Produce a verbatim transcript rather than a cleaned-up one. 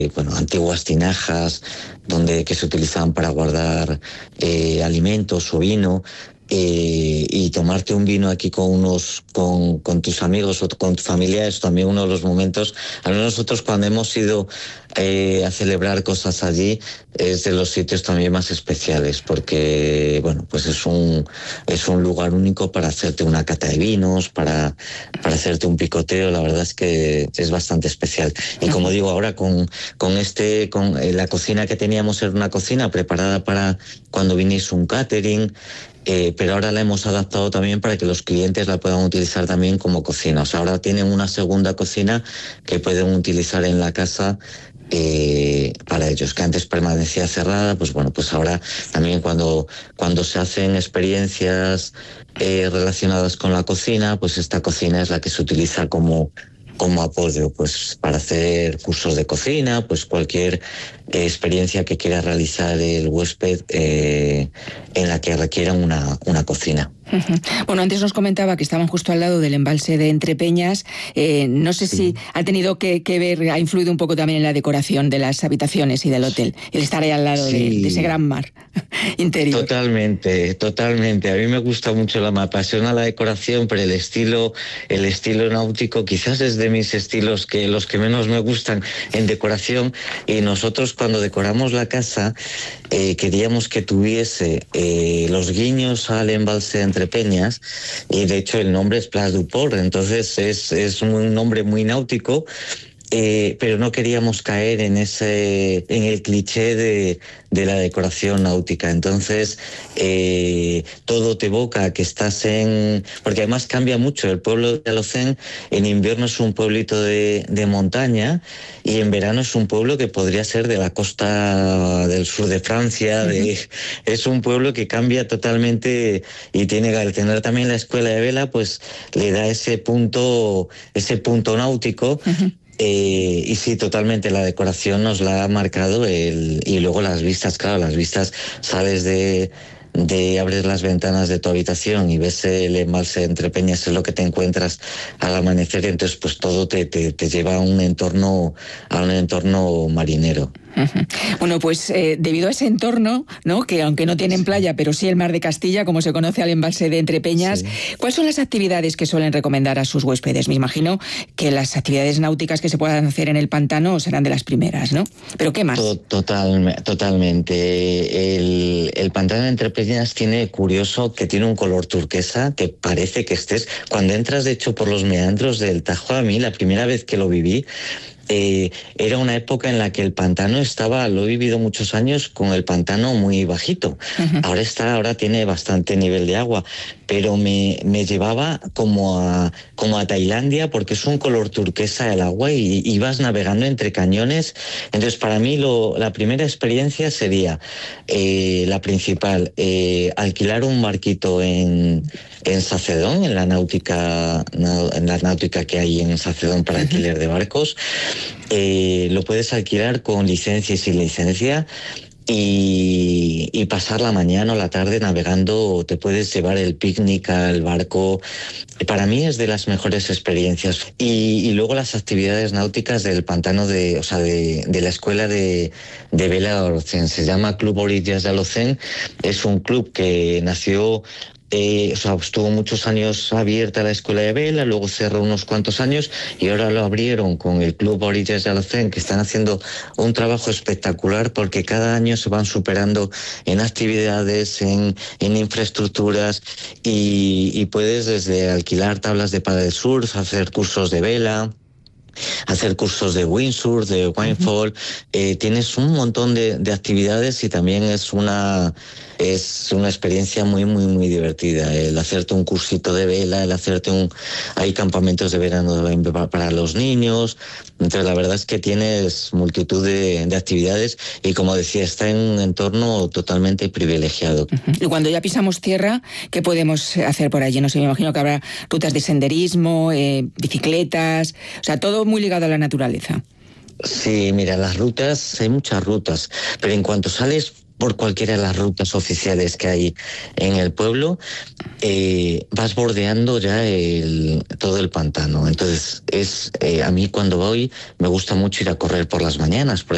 bueno, antiguas tinajas donde, que se utilizaban para guardar eh, alimentos o vino. Eh, y tomarte un vino aquí con unos con, con tus amigos o con tu familia es también uno de los momentos. A nosotros cuando hemos ido eh, a celebrar cosas allí es de los sitios también más especiales, porque bueno, pues es un es un lugar único para hacerte una cata de vinos, para para hacerte un picoteo. La verdad es que es bastante especial. Y como digo, ahora con con este con eh, la cocina que teníamos era una cocina preparada para cuando viniese un catering. Eh, pero ahora la hemos adaptado también para que los clientes la puedan utilizar también como cocina. O sea, ahora tienen una segunda cocina que pueden utilizar en la casa eh, para ellos, que antes permanecía cerrada. Pues bueno, pues ahora también cuando, cuando se hacen experiencias eh, relacionadas con la cocina, pues esta cocina es la que se utiliza como como apoyo, pues para hacer cursos de cocina, pues cualquier eh, experiencia que quiera realizar el huésped eh, en la que requiera una, una cocina. Bueno, antes nos comentaba que estaban justo al lado del embalse de Entrepeñas. Eh, no sé sí. si ha tenido que, que ver, ha influido un poco también en la decoración de las habitaciones y del hotel, el estar ahí al lado sí. de, de ese gran mar interior. Totalmente, totalmente. A mí me gusta mucho, la, me apasiona la decoración, pero el estilo, el estilo náutico quizás es de mis estilos que los que menos me gustan en decoración. Y nosotros cuando decoramos la casa eh, queríamos que tuviese eh, los guiños al embalse de Entrepeñas, y de hecho el nombre es Place du Port, entonces es, es un nombre muy náutico. Eh, pero no queríamos caer en ese en el cliché de, de la decoración náutica. Entonces eh, todo te evoca a que estás en... Porque además cambia mucho. El pueblo de Alocén en invierno es un pueblito de, de montaña, y en verano es un pueblo que podría ser de la costa del sur de Francia. De, es un pueblo que cambia totalmente, y tiene al tener también la escuela de vela, pues le da ese punto, ese punto náutico. Uh-huh. Eh, y sí, totalmente, la decoración nos la ha marcado el, y luego las vistas, claro, las vistas, sales de, de abrir las ventanas de tu habitación y ves el embalse de Entrepeñas, es lo que te encuentras al amanecer, y entonces pues todo te, te, te lleva a un entorno, a un entorno marinero. Bueno, pues eh, debido a ese entorno, ¿no?, que aunque no tienen playa, pero sí el mar de Castilla, como se conoce al embalse de Entrepeñas, sí. ¿Cuáles son las actividades que suelen recomendar a sus huéspedes? Me imagino que las actividades náuticas que se puedan hacer en el pantano serán de las primeras, ¿no? ¿Pero qué más? Total, totalmente. El, el pantano de Entrepeñas tiene, curioso, que tiene un color turquesa que parece que estés... Cuando entras, de hecho, por los meandros del Tajo, a mí, la primera vez que lo viví, Eh, era una época en la que el pantano estaba, lo he vivido muchos años con el pantano muy bajito. Uh-huh. Ahora está, ahora tiene bastante nivel de agua, pero me, me llevaba como a, como a Tailandia, porque es un color turquesa el agua, y, y vas navegando entre cañones. Entonces, para mí lo, la primera experiencia sería eh, la principal, eh, alquilar un barquito en, en Sacedón, en la náutica, en la náutica que hay en Sacedón para alquiler de barcos. Eh, lo puedes alquilar con licencia y sin licencia, y, y pasar la mañana o la tarde navegando. Te puedes llevar el picnic al barco. Para mí es de las mejores experiencias. Y, y luego las actividades náuticas del pantano de, o sea, de, de la escuela de, de vela de Alocén. Se llama Club Orillas de Alocén. Es un club que nació... Eh, o sea, estuvo muchos años abierta la escuela de vela, luego cerró unos cuantos años, y ahora lo abrieron con el Club Orillas de Alocén, que están haciendo un trabajo espectacular, porque cada año se van superando en actividades, en, en infraestructuras, y, y puedes desde alquilar tablas de paddle surf, hacer cursos de vela, hacer cursos de windsurf, de winefall. Uh-huh. Eh, tienes un montón de, de actividades, y también es una es una experiencia muy muy muy divertida el hacerte un cursito de vela, el hacerte un hay campamentos de verano para los niños. Entonces la verdad es que tienes multitud de, de actividades, y como decía, está en un entorno totalmente privilegiado. Uh-huh. Y cuando ya pisamos tierra, ¿qué podemos hacer por allí? No sé, me imagino que habrá rutas de senderismo, eh, bicicletas, o sea, todo muy ligado a la naturaleza. Sí, mira, las rutas, hay muchas rutas, pero en cuanto sales por cualquiera de las rutas oficiales que hay en el pueblo, eh, vas bordeando ya el, todo el pantano. Entonces, es eh, a mí cuando voy me gusta mucho ir a correr por las mañanas, por